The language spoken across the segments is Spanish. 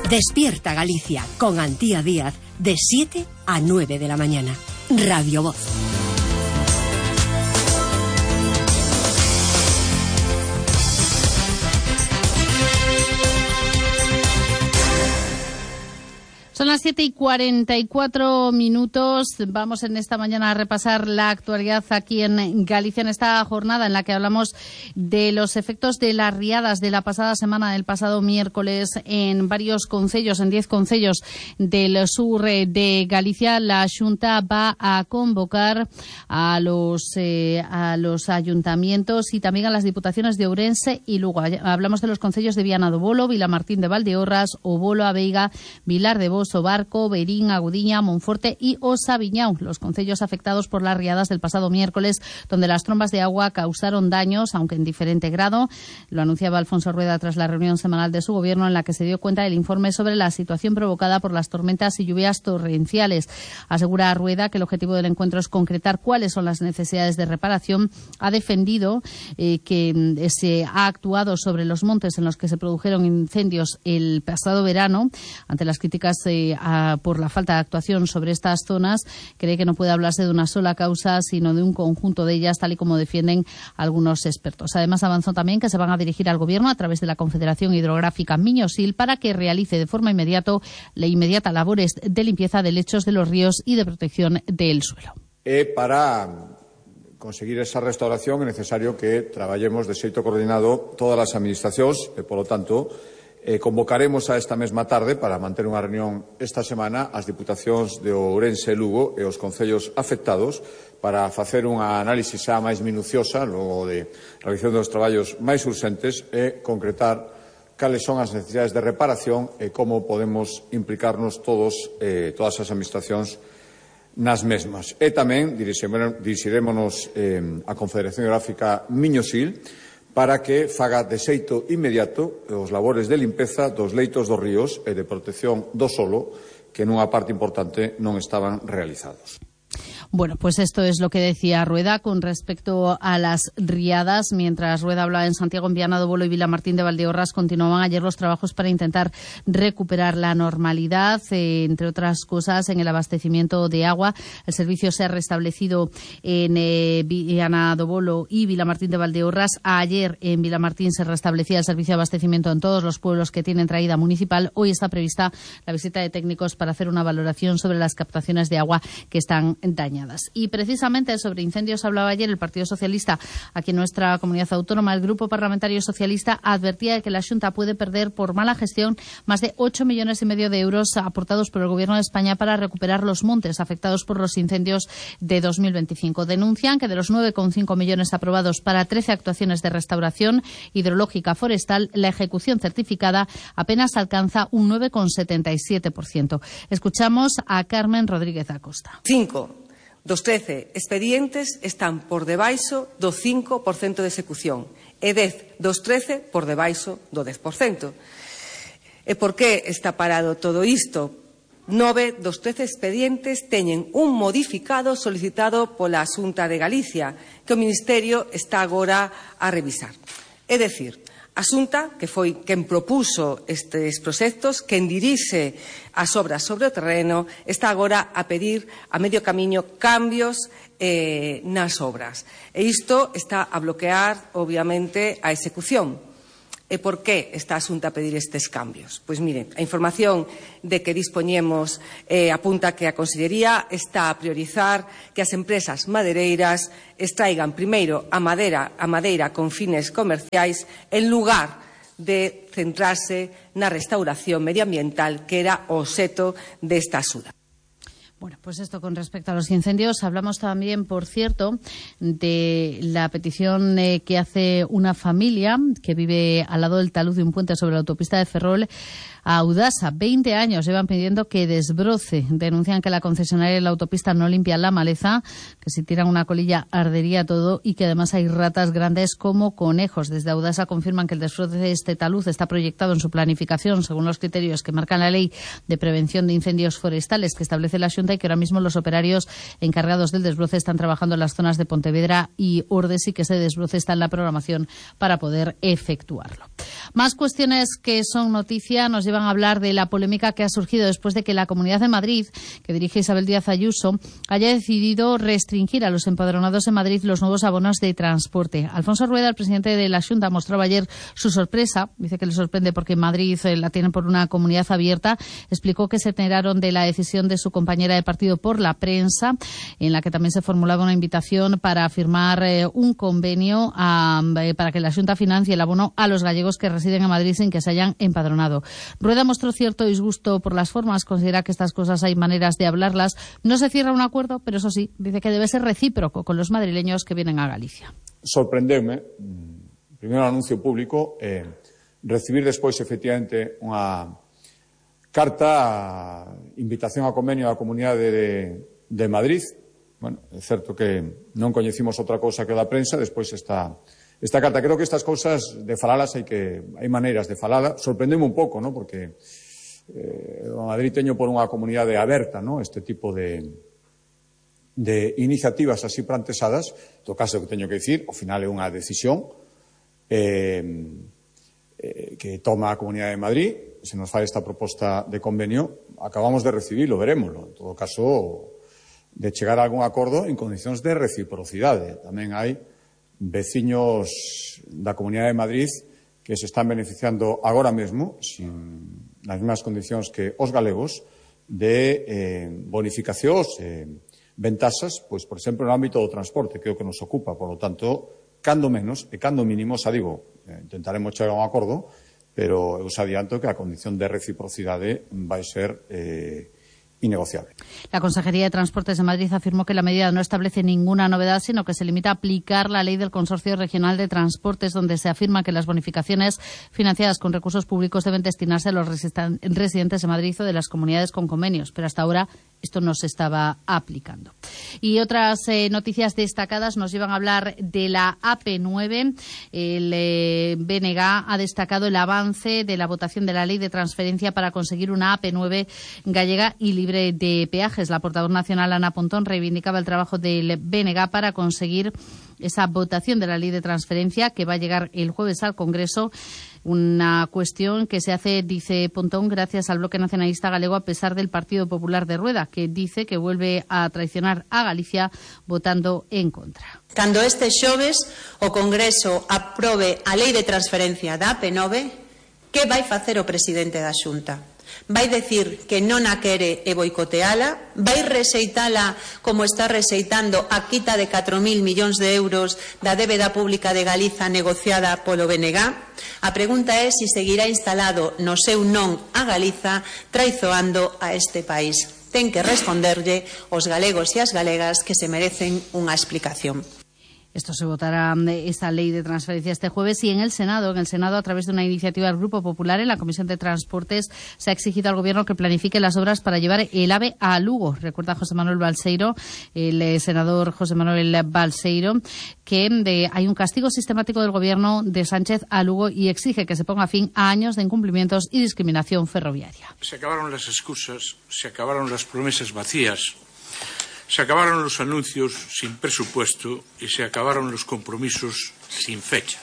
Despierta Galicia con Antía Díaz de 7 a 9 de la mañana. Radio Voz. Son las 7:44. Vamos en esta mañana a repasar la actualidad aquí en Galicia, en esta jornada en la que hablamos de los efectos de las riadas de la pasada semana, del pasado miércoles, en varios concellos, en 10 concellos del sur de Galicia. La Xunta va a convocar a los ayuntamientos y también a las diputaciones de Ourense y Lugo. Hablamos de los concellos de Viana do Bolo, Vilamartín de Valdeorras, O Bolo, A Veiga, Vilar de Bos, Barco, Berín, Agudiña, Monforte y Osaviñao, los concellos afectados por las riadas del pasado miércoles, donde las trombas de agua causaron daños, aunque en diferente grado. Lo anunciaba Alfonso Rueda tras la reunión semanal de su gobierno, en la que se dio cuenta del informe sobre la situación provocada por las tormentas y lluvias torrenciales. Asegura Rueda que el objetivo del encuentro es concretar cuáles son las necesidades de reparación. Ha defendido que se ha actuado sobre los montes en los que se produjeron incendios el pasado verano. Ante las críticas por la falta de actuación sobre estas zonas, cree que no puede hablarse de una sola causa, sino de un conjunto de ellas, tal y como defienden algunos expertos. Además, avanzó también que se van a dirigir al Gobierno a través de la Confederación Hidrográfica Miño-Sil para que realice de forma inmediata labores de limpieza de lechos de los ríos y de protección del suelo. Para conseguir esa restauración é necesario que traballemos de xeito coordinado todas as administracións e, polo tanto, convocaremos a esta mesma tarde para manter unha reunión esta semana as diputacións de Ourense e Lugo e os concellos afectados para facer unha análise xa máis minuciosa logo de realización dos traballos máis urxentes e concretar cales son as necesidades de reparación e como podemos implicarnos todas as administracións nas mesmas. E tamén dirixirémonos á Confederación Hidrográfica Miño-Sil para que faga de xeito inmediato os labores de limpeza dos leitos dos ríos e de protección do solo que nunha parte importante non estaban realizados. Bueno, pues esto es lo que decía Rueda con respecto a las riadas. Mientras Rueda hablaba en Santiago, en Viana do Bolo y Vilamartín de Valdeorras, continuaban ayer los trabajos para intentar recuperar la normalidad, entre otras cosas en el abastecimiento de agua. El servicio se ha restablecido en Viana do Bolo y Vilamartín de Valdeorras. Ayer en Vilamartín se restablecía el servicio de abastecimiento en todos los pueblos que tienen traída municipal. Hoy está prevista la visita de técnicos para hacer una valoración sobre las captaciones de agua que están dañadas. Y precisamente sobre incendios hablaba ayer el Partido Socialista aquí en nuestra comunidad autónoma. El Grupo Parlamentario Socialista advertía de que la Xunta puede perder por mala gestión más de 8,5 millones de euros aportados por el Gobierno de España para recuperar los montes afectados por los incendios de 2025. Denuncian que de los 9,5 millones aprobados para 13 actuaciones de restauración hidrológica forestal, la ejecución certificada apenas alcanza un 9,77%. Escuchamos a Carmen Rodríguez Acosta. 5 dos 13 expedientes están por debaixo do 5% de execución e 10 dos 13 por debaixo do 10%. E por que está parado todo isto? 9 dos 13 expedientes teñen un modificado solicitado pola Xunta de Galicia que o Ministerio está agora a revisar. É dicir, a Xunta, que foi quen propuso estes proxectos, quen dirixe as obras sobre o terreno, está agora a pedir a medio camiño cambios nas obras. E isto está a bloquear, obviamente, a execución. E por que está a Xunta a pedir estes cambios? Pois miren, a información de que dispoñemos apunta que a Consellería está a priorizar que as empresas madeireiras extraigan primeiro a madeira con fines comerciais en lugar de centrarse na restauración medioambiental que era o obxecto desta axuda. Bueno, pues esto con respecto a los incendios. Hablamos también, por cierto, de la petición que hace una familia que vive al lado del talud de un puente sobre la autopista de Ferrol a Audasa. 20 años llevan pidiendo que desbroce. Denuncian que la concesionaria de la autopista no limpia la maleza, que si tiran una colilla ardería todo y que además hay ratas grandes como conejos. Desde Audasa confirman que el desbroce de este talud está proyectado en su planificación según los criterios que marcan la Ley de Prevención de Incendios Forestales que establece la Xunta Xunta y que ahora mismo los operarios encargados del desbroce están trabajando en las zonas de Pontevedra y Ordes y que ese desbroce está en la programación para poder efectuarlo. Más cuestiones que son noticia nos llevan a hablar de la polémica que ha surgido después de que la Comunidad de Madrid, que dirige Isabel Díaz Ayuso, haya decidido restringir a los empadronados en Madrid los nuevos abonos de transporte. Alfonso Rueda, el presidente de la Xunta, mostraba ayer su sorpresa. Dice que le sorprende porque en Madrid la tienen por una comunidad abierta. Explicó que se enteraron de la decisión de su compañera de partido por la prensa, en la que también se formulaba una invitación para firmar un convenio para que la Xunta financie el abono a los gallegos que residen en Madrid sin que se hayan empadronado. Rueda mostró cierto disgusto por las formas, considera que estas cosas hay maneras de hablarlas. No se cierra un acuerdo, pero eso sí, dice que debe ser recíproco con los madrileños que vienen a Galicia. Sorprenderme, primeiro o anuncio público, recibir despois efectivamente unha carta, invitación a convenio da Comunidade de Madrid. Bueno, é certo que non coñecimos outra cousa que da prensa, despois esta carta. Creo que estas cousas de falalas hai maneiras de falala. Sorprendeme un pouco, ¿no? Porque o Madrid teño por unha comunidade aberta, ¿no? Este tipo de iniciativas así planteadas. En todo caso, que teño que dicir, ao final é unha decisión que toma a Comunidade de Madrid. Se nos fai esta proposta de convenio, acabamos de recibirlo, verémoslo. En todo caso, de chegar a algún acordo en condicións de reciprocidade. Tamén hai veciños da Comunidade de Madrid que se están beneficiando agora mesmo, nas mesmas condicións que os galegos, de bonificacións, ventaxas, pois, por exemplo, no ámbito do transporte, que é o que nos ocupa. Por lo tanto, cando menos e cando mínimo, xa digo, intentaremos chegar a un acordo, pero eu xa adianto que a condición de reciprocidade vai ser innegociable. La Consejería de Transportes de Madrid afirmó que la medida no establece ninguna novedad, sino que se limita a aplicar la ley del Consorcio Regional de Transportes, donde se afirma que las bonificaciones financiadas con recursos públicos deben destinarse a los residentes de Madrid o de las comunidades con convenios. Pero hasta ahora esto no se estaba aplicando. Y otras noticias destacadas nos llevan a hablar de la AP9. El BNG ha destacado el avance de la votación de la ley de transferencia para conseguir una AP9 gallega y libre de peajes. La portavoz nacional, Ana Pontón, reivindicaba el trabajo del BNG para conseguir esa votación de la ley de transferencia que va a llegar el jueves al Congreso. Una cuestión que se hace, dice Pontón, gracias al Bloque Nacionalista Galego, a pesar del Partido Popular de Rueda, que dice que vuelve a traicionar a Galicia votando en contra. Cando este xoves o Congreso aprobe a lei de transferencia da AP9, que vai facer o presidente da Xunta? Vai decir que non a quere e boicoteala? Vai rexeitala como está rexeitando a quita de 4.000 millóns de euros da débeda pública de Galiza negociada polo BNG? A pregunta é se seguirá instalado no seu non a Galiza traizoando a este país. Ten que responderlle os galegos e as galegas que se merecen unha explicación. Esto se votará, esta ley de transferencia, este jueves. Y en el Senado, a través de una iniciativa del Grupo Popular, en la Comisión de Transportes, se ha exigido al Gobierno que planifique las obras para llevar el AVE a Lugo. Recuerda José Manuel Balseiro, el senador José Manuel Balseiro, que hay un castigo sistemático del Gobierno de Sánchez a Lugo y exige que se ponga fin a años de incumplimientos y discriminación ferroviaria. Se acabaron las excusas, se acabaron las promesas vacías. Se acabaron los anuncios sin presupuesto y se acabaron los compromisos sin fecha.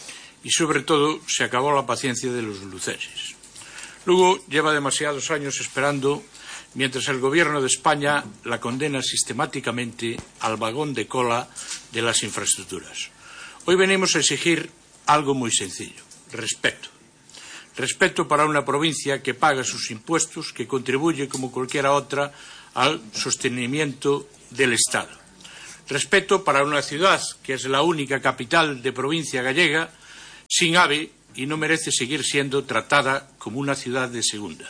Y sobre todo se acabó la paciencia de los lucenses. Lugo lleva demasiados años esperando, mientras el Gobierno de España la condena sistemáticamente al vagón de cola de las infraestructuras. Hoy venimos a exigir algo muy sencillo: respeto. Respeto para una provincia que paga sus impuestos, que contribuye como cualquiera otra al sostenimiento del Estado. Respeto para una ciudad que es la única capital de provincia gallega sin AVE y no merece seguir siendo tratada como una ciudad de segunda.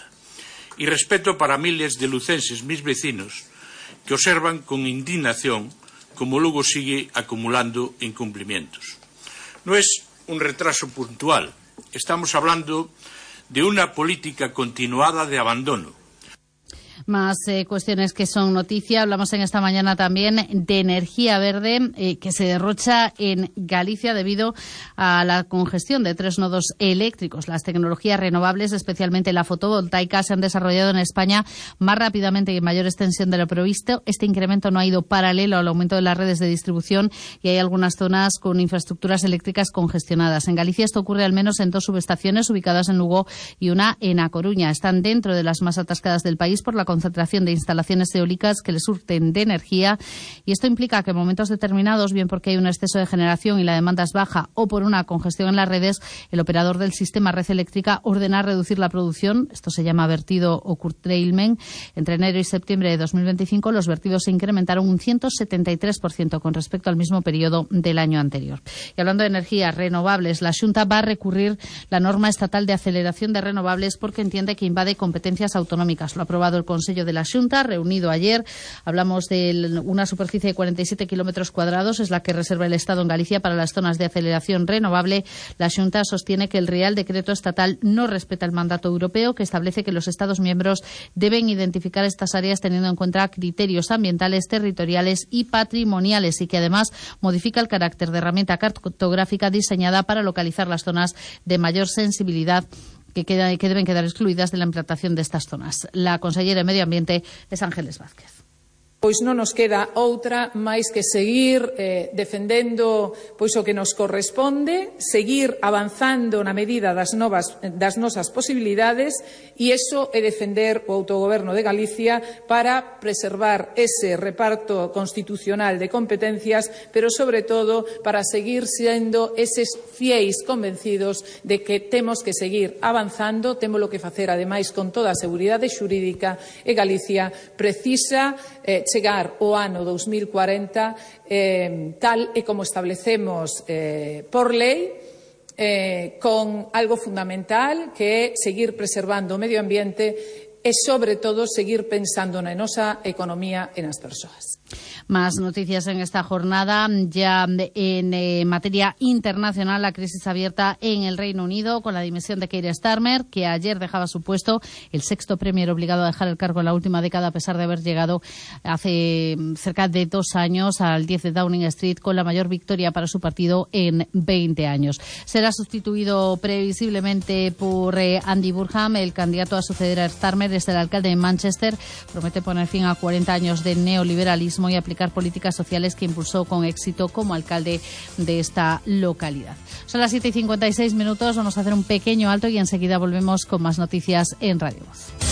Y respeto para miles de lucenses, mis vecinos, que observan con indignación cómo Lugo sigue acumulando incumplimientos. No es un retraso puntual, estamos hablando de una política continuada de abandono. Más cuestiones que son noticia. Hablamos en esta mañana también de energía verde que se derrocha en Galicia debido a la congestión de 3 nodos eléctricos. Las tecnologías renovables, especialmente la fotovoltaica, se han desarrollado en España más rápidamente y en mayor extensión de lo previsto. Este incremento no ha ido paralelo al aumento de las redes de distribución y hay algunas zonas con infraestructuras eléctricas congestionadas. En Galicia esto ocurre al menos en 2 subestaciones ubicadas en Lugo y una en A Coruña. Están dentro de las más atascadas del país por la concentración de instalaciones eólicas que les surten de energía, y esto implica que en momentos determinados, bien porque hay un exceso de generación y la demanda es baja o por una congestión en las redes, el operador del sistema red eléctrica ordena reducir la producción. Esto se llama vertido o curtailment. Entre enero y septiembre de 2025 los vertidos se incrementaron un 173% con respecto al mismo periodo del año anterior. Y hablando de energías renovables, la Xunta va a recurrir la norma estatal de aceleración de renovables porque entiende que invade competencias autonómicas. Lo ha aprobado el Consejo de la Xunta, reunido ayer. Hablamos de una superficie de 47 kilómetros cuadrados, es la que reserva el Estado en Galicia para las zonas de aceleración renovable. La Xunta sostiene que el Real Decreto Estatal no respeta el mandato europeo, que establece que los Estados miembros deben identificar estas áreas teniendo en cuenta criterios ambientales, territoriales y patrimoniales, y que además modifica el carácter de herramienta cartográfica diseñada para localizar las zonas de mayor sensibilidad que deben quedar excluidas de la implantación de estas zonas. La consellera de Medio Ambiente es Ángeles Vázquez. Pois non nos queda outra máis que seguir defendendo pois o que nos corresponde, seguir avanzando na medida das nosas posibilidades, e iso é defender o autogoberno de Galicia para preservar ese reparto constitucional de competencias, pero sobre todo para seguir sendo eses fiéis convencidos de que temos que seguir avanzando, témolo que facer ademais con toda a seguridade xurídica, e Galicia precisa chegar ao ano 2040 tal e como establecemos por lei, con algo fundamental que é seguir preservando o medio ambiente e, sobre todo, seguir pensando na nosa economía e nas persoas. Más noticias en esta jornada. Ya en materia internacional, la crisis abierta en el Reino Unido con la dimisión de Keir Starmer, que ayer dejaba su puesto, el 6º Premier obligado a dejar el cargo en la última década a pesar de haber llegado hace cerca de 2 años al 10 de Downing Street con la mayor victoria para su partido en 20 años. Será sustituido previsiblemente por Andy Burnham, el candidato a suceder a Starmer. Es el alcalde de Manchester. Promete poner fin a 40 años de neoliberalismo y aplicar políticas sociales que impulsó con éxito como alcalde de esta localidad. Son las 7:56 minutos, vamos a hacer un pequeño alto y enseguida volvemos con más noticias en Radio Voz.